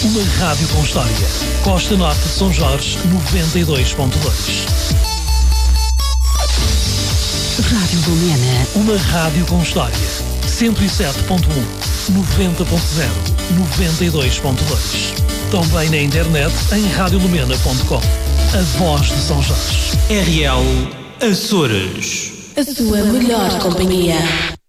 Uma rádio com história. Costa Norte de São Jorge, 92.2. Rádio Lumena. Uma rádio com história. 107.1, 90.0, 92.2. Também na internet em radiolumena.com. A voz de São Jorge. RL Açores. A sua melhor companhia.